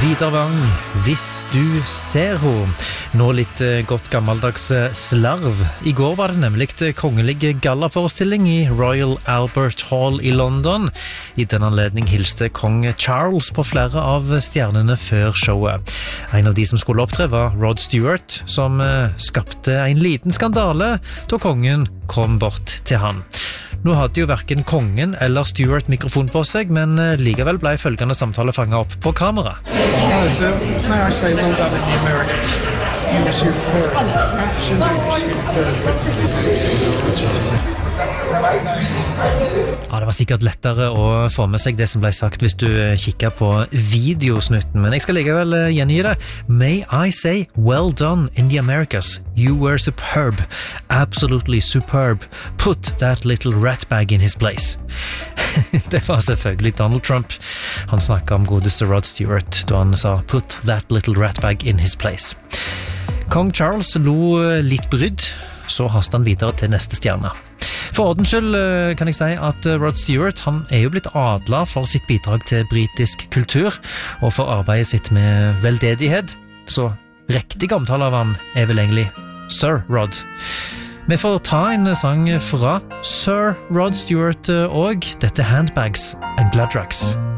Vidar Wang, hvis du ser ho. Nå litt godt gammeldags slarv. I går var det nemlig kongelig gallaforestilling i Royal Albert Hall i London. I den anledning hilste kong Charles på flere av stjernene før showet. En av de som skulle opptre var Rod Stewart, som skapte en liten skandale da kongen kom bort til han. Nå hadde jo hverken kongen eller Stewart mikrofon på seg, men likevel ble følgende samtale fanget opp på kamera. So, may I say well done in the Americans. You were superb. Absolutely superb. Ja, det var sikkert lettere å få med seg det som ble sagt hvis du kikker på videosnutten, men jeg skal likevel gjengi det. May I say well done in the Americas. You were superb. Absolutely superb. Put that little ratbag in his place. Det var selvfølgelig Donald Trump. Han snakket om godeste Rod Stewart da han sa put that little ratbag in his place. Kong Charles lo litt brydd, så hastet han videre til neste stjerne. For ordens skyld kan jeg si at Rod Stewart han jo blitt adlet for sitt bidrag til britisk kultur og for arbeidet sitt med veldedighet, så riktig omtale av han vel egentlig Sir Rod. Vi får ta en sang fra Sir Rod Stewart og dette Handbags and Glad Rags.